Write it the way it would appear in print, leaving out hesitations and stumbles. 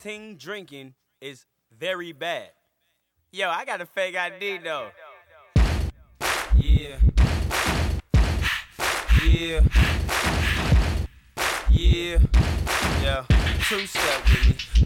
teen drinking is very bad. Yo, I got a fake ID though. Yeah. Yeah. Yeah. Yeah. Two-step with me.